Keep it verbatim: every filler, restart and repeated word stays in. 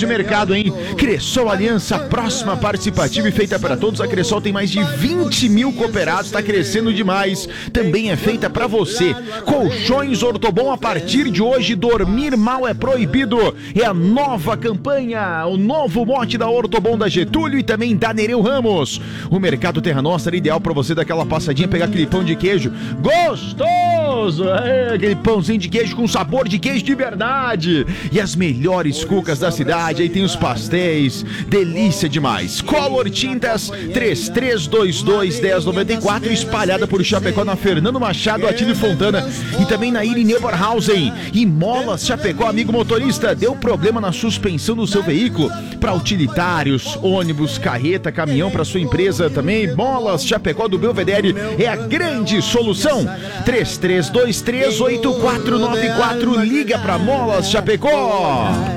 de mercado, hein? Cressol Aliança Próxima Participativa e feita para todos. A Cressol tem mais de vinte mil cooperados, tá crescendo demais. Também é feita para você. Colchões Ortobon, a partir de hoje, dormir mal é proibido. É a nova campanha, o novo mote da Ortobon da Getúlio e também da Nereu Ramos. O Mercado Terra Nostra é ideal para você dar aquela passadinha, pegar aquele pão de queijo gostoso, é, aquele pãozinho de queijo com sabor de queijo de verdade. E as melhores cucas da cidade, aí tem os pastéis, delícia demais. Color Tintas três três dois dois, um zero nove quatro, espalhada por Chapecó, na Fernando Machado, Atílio Fontana e também na Irineu Barhausen. E Molas Chapecó, amigo motorista, deu problema na suspensão do seu veículo? Para utilitários, ônibus, carreta, caminhão, para sua empresa também, Molas Chapecó do Belvedere é a grande solução. Três três dois três, oito quatro nove quatro, liga para Molas Chapecó.